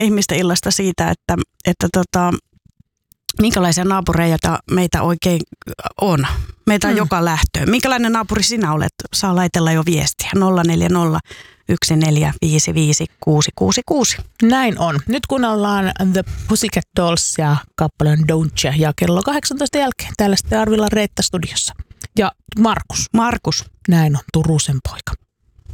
ihmisten illasta siitä, että minkälaisia naapureita meitä oikein on. Meitä on joka lähtöön. Minkälainen naapuri sinä olet? Saa laitella jo viestiä. 040 1455 666. Näin on. Nyt kuunnellaan The Pussycat Dolls ja kappaleen Don't Ya ja kello 18 jälkeen. Täällä sitten Arvilla Reetta studiossa. Ja Markus. Markus. Näin on, Turusen poika.